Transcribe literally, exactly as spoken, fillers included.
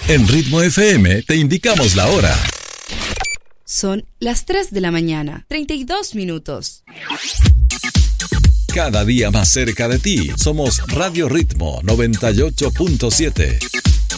En Ritmo F M te indicamos la hora. Son las tres de la mañana, treinta y dos minutos. Cada día más cerca de ti, somos Radio Ritmo noventa y ocho punto siete.